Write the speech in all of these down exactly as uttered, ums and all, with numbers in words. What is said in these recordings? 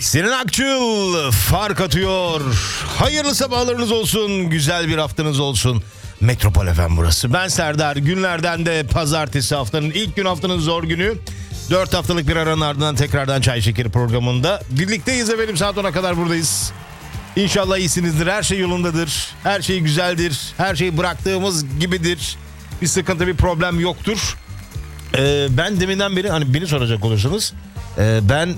Sinan Akçıl fark atıyor. Hayırlı sabahlarınız olsun, güzel bir haftanız olsun. Metropol F M burası. Ben Serdar. Günlerden de pazartesi, haftanın ilk gün, haftanın zor günü. dört haftalık bir aranın ardından tekrardan Çay Şekeri programında birlikteyiz efendim. Saat ona kadar buradayız. İnşallah iyisinizdir, her şey yolundadır, her şey güzeldir, her şey bıraktığımız gibidir. Bir sıkıntı, bir problem yoktur. Ee, ben deminden beri, hani beni soracak olursanız, e, ben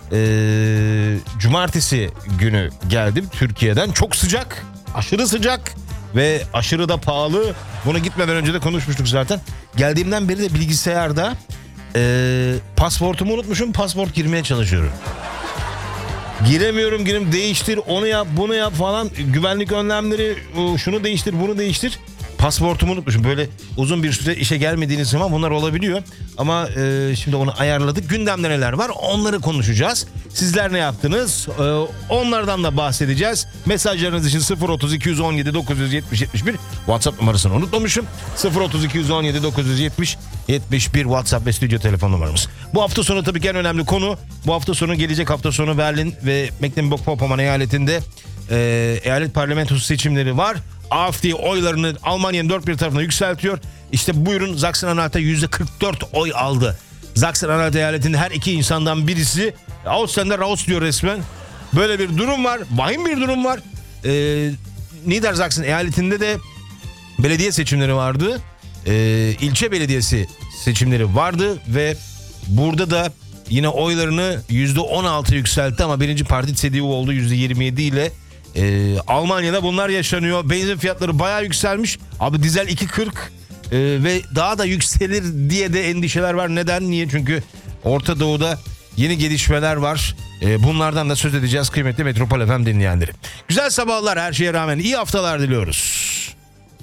e, cumartesi günü geldim Türkiye'den. Çok sıcak, aşırı sıcak ve aşırı da pahalı. Bunu gitmeden önce de konuşmuştuk zaten. Geldiğimden beri de bilgisayarda e, pasportumu unutmuşum, pasport girmeye çalışıyorum. Giremiyorum, girem değiştir, onu yap, bunu yap falan, güvenlik önlemleri, şunu değiştir, bunu değiştir. Pasportumu unutmuşum. Böyle uzun bir süre işe gelmediğiniz zaman bunlar olabiliyor. Ama e, şimdi onu ayarladık. Gündemde neler var, onları konuşacağız. Sizler ne yaptınız? E, onlardan da bahsedeceğiz. Mesajlarınız için sıfır otuz iki on yedi dokuz yüz yetmiş yetmiş bir WhatsApp numarasını unutmamışım. sıfır otuz iki on yedi dokuz yüz yetmiş yetmiş bir WhatsApp ve stüdyo telefon numaramız. Bu hafta sonu tabii ki en önemli konu. Bu hafta sonu, gelecek hafta sonu Berlin ve Mecklenburg-Vorpommern eyaletinde e, eyalet parlamentosu seçimleri var. A F D oylarını Almanya'nın dört bir tarafına yükseltiyor. İşte buyurun, Sachsen-Anhalt'ta yüzde kırk dört oy aldı. Sachsen-Anhalt eyaletinde her iki insandan birisi Ausländer raus diyor resmen. Böyle bir durum var. Vahim bir durum var. Ee, Niedersachsen eyaletinde de belediye seçimleri vardı. Ee, ilçe belediyesi seçimleri vardı ve burada da yine oylarını yüzde on altı yükseltti ama birinci parti C D U oldu yüzde yirmi yedi ile. Ee, Almanya'da bunlar yaşanıyor. Benzin fiyatları bayağı yükselmiş. Abi dizel iki kırk ee, ve daha da yükselir diye de endişeler var. Neden? Niye? Çünkü Orta Doğu'da yeni gelişmeler var. Ee, bunlardan da söz edeceğiz kıymetli Metropol F M dinleyenleri. Güzel sabahlar, her şeye rağmen iyi haftalar diliyoruz.